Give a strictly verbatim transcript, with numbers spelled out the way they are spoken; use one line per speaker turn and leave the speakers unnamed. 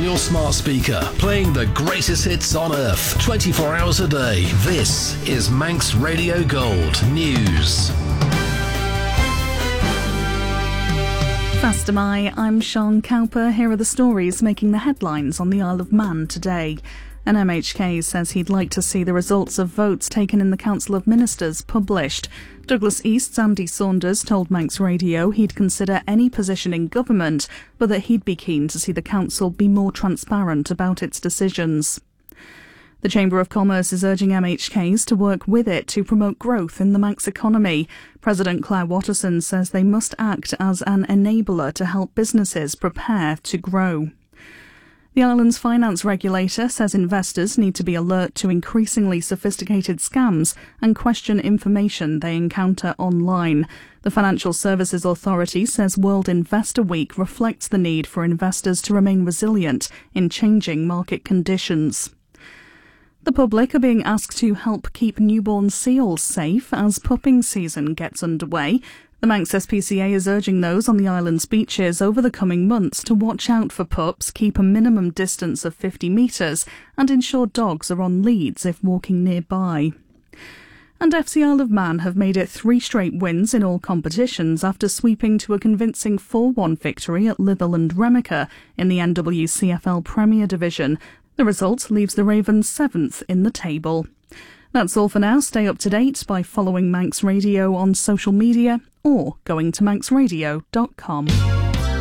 your smart speaker, playing the greatest hits on earth, twenty-four hours a day. This is Manx Radio Gold News.
Fastamai, I'm Sean Cowper. Here are the stories making the headlines on the Isle of Man today. An M H K says he'd like to see the results of votes taken in the Council of Ministers published. Douglas East's Andy Saunders told Manx Radio he'd consider any position in government, but that he'd be keen to see the council be more transparent about its decisions. The Chamber of Commerce is urging M H Ks to work with it to promote growth in the Manx economy. President Claire Watterson says they must act as an enabler to help businesses prepare to grow. The island's finance regulator says investors need to be alert to increasingly sophisticated scams and question information they encounter online. The Financial Services Authority says World Investor Week reflects the need for investors to remain resilient in changing market conditions. The public are being asked to help keep newborn seals safe as pupping season gets underway. The Manx S P C A is urging those on the island's beaches over the coming months to watch out for pups, keep a minimum distance of fifty metres and ensure dogs are on leads if walking nearby. And F C Isle of Man have made it three straight wins in all competitions after sweeping to a convincing four one victory at Litherland Remica in the N W C F L Premier Division. The result leaves the Ravens seventh in the table. That's all for now. Stay up to date by following Manx Radio on social media or going to manx radio dot com.